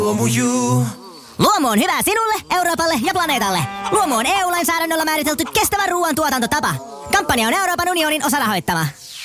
Luomu on hyvä sinulle, Euroopalle ja planeetalle. Luomu on EU-lainsäädännöllä määritelty kestävän ruoan tuotantotapa. Kampanja on Euroopan unionin osarahoittama.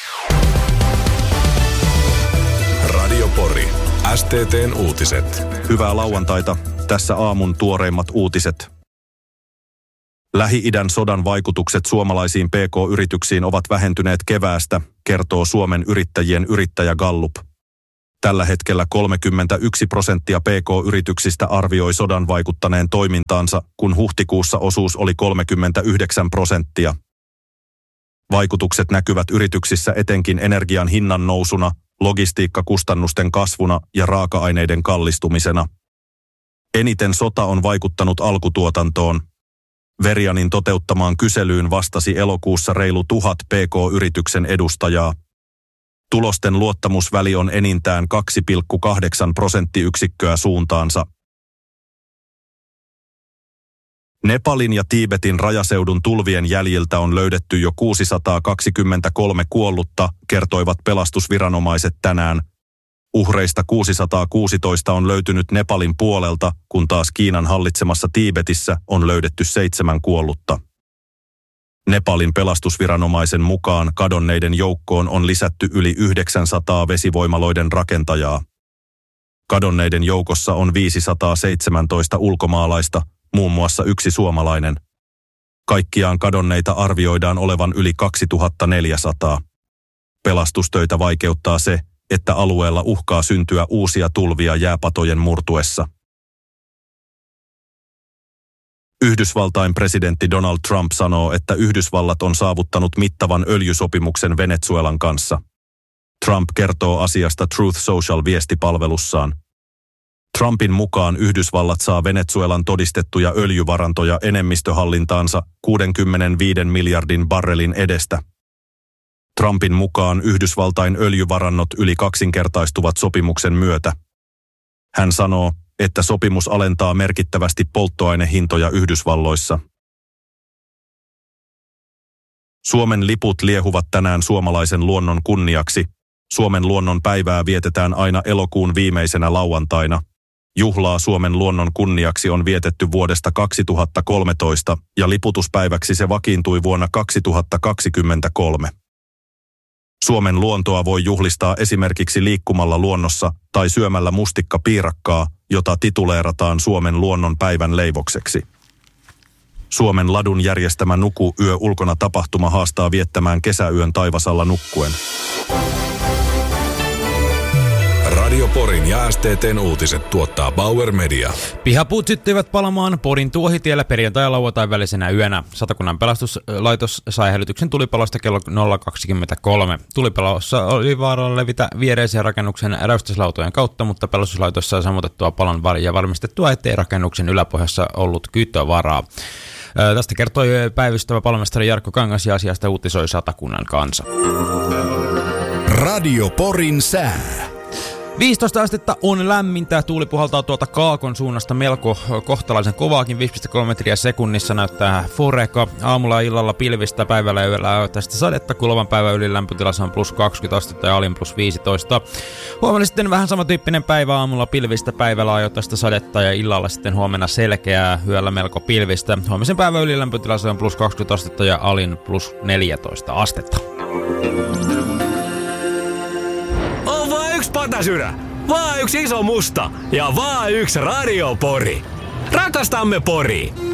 Radio Pori. STT:n uutiset. Hyvää lauantaita. Tässä aamun tuoreimmat uutiset. Lähi-idän sodan vaikutukset suomalaisiin PK-yrityksiin ovat vähentyneet keväästä, kertoo Suomen yrittäjien yrittäjägallup. Tällä hetkellä 31% PK-yrityksistä arvioi sodan vaikuttaneen toimintaansa, kun huhtikuussa osuus oli 39%. Vaikutukset näkyvät yrityksissä etenkin energian hinnan nousuna, logistiikkakustannusten kasvuna ja raaka-aineiden kallistumisena. Eniten sota on vaikuttanut alkutuotantoon. Verianin toteuttamaan kyselyyn vastasi elokuussa reilu 1000 PK-yrityksen edustajaa. Tulosten luottamusväli on enintään 2,8 prosenttiyksikköä suuntaansa. Nepalin ja Tiibetin rajaseudun tulvien jäljiltä on löydetty jo 623 kuollutta, kertoivat pelastusviranomaiset tänään. Uhreista 616 on löytynyt Nepalin puolelta, kun taas Kiinan hallitsemassa Tiibetissä on löydetty 7 kuollutta. Nepalin pelastusviranomaisen mukaan kadonneiden joukkoon on lisätty yli 900 vesivoimaloiden rakentajaa. Kadonneiden joukossa on 517 ulkomaalaista, muun muassa 1 suomalainen. Kaikkiaan kadonneita arvioidaan olevan yli 2400. Pelastustöitä vaikeuttaa se, että alueella uhkaa syntyä uusia tulvia jääpatojen murtuessa. Yhdysvaltain presidentti Donald Trump sanoo, että Yhdysvallat on saavuttanut mittavan öljysopimuksen Venezuelan kanssa. Trump kertoo asiasta Truth Social-viestipalvelussaan. Trumpin mukaan Yhdysvallat saa Venezuelan todistettuja öljyvarantoja enemmistöhallintaansa 65 miljardin barrelin edestä. Trumpin mukaan Yhdysvaltain öljyvarannot yli kaksinkertaistuvat sopimuksen myötä. Hän sanoo, että sopimus alentaa merkittävästi polttoainehintoja Yhdysvalloissa. Suomen liput liehuvat tänään suomalaisen luonnon kunniaksi. Suomen luonnon päivää vietetään aina elokuun viimeisenä lauantaina. Juhlaa Suomen luonnon kunniaksi on vietetty vuodesta 2013 ja liputuspäiväksi se vakiintui vuonna 2023. Suomen luontoa voi juhlistaa esimerkiksi liikkumalla luonnossa tai syömällä mustikkapiirakkaa, jota tituleerataan Suomen luonnon päivän leivokseksi. Suomen Ladun järjestämä Nuku yö ulkona tapahtuma haastaa viettämään kesäyön taivasalla nukkuen. Radio Porin ja STT:n uutiset tuottaa Bauer Media. Pihapuut syttyivät palamaan Porin Tuohitiellä perjantai- ja lauantain välisenä yönä. Satakunnan pelastuslaitos sai hälytyksen tulipalosta kello 0.23. Tulipalossa oli vaaralla levitä viereisen rakennuksen räystäslautojen kautta, mutta pelastuslaitos sai sammutettua palon ja varmistettua, ettei rakennuksen yläpohjassa ollut kyttövaraa. Tästä kertoi päivystävä palomestari Jarkko Kangas ja asiasta uutisoi Satakunnan Kansa. Radio Porin sää. 15 astetta on lämmintä. Tuuli puhaltaa tuolta kaakon suunnasta melko kohtalaisen kovaakin. 5,3 metriä sekunnissa näyttää foreka. Aamulla ja illalla pilvistä, päivällä ja yöllä tästä sadetta. Kuluvan päivän yli lämpötilassa on plus 20 astetta ja alin plus 15. Huomenna sitten vähän samantyyppinen päivä. Aamulla pilvistä, päivällä ajoittaista sadetta ja illalla sitten huomenna selkeää. Yöllä melko pilvistä. Huomisen päivän yli lämpötilassa on plus 20 astetta ja alin plus 14 astetta. Patasyrä, vaan yksi iso musta ja vaan yksi Radio Pori. Rakastamme Poria.